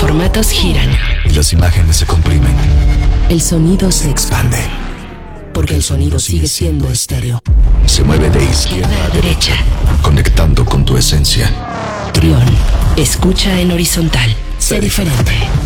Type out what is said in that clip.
formatos giran. Y las imágenes se comprimen. El sonido se Expande. porque el sonido sigue siendo estéreo. Se mueve de izquierda A derecha. conectando con tu esencia. Trión. Escucha en horizontal. Sé diferente.